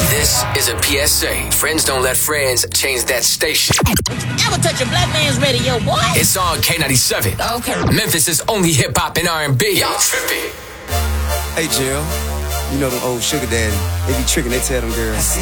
This is a PSA. Friends don't let friends change that station. Never touch a black man's radio, boy. It's on K97. Okay. Memphis' only hip-hop and R&B. Y'all tripping. Hey, Jill. You know them old sugar daddy. They be tricking, they tell them girls.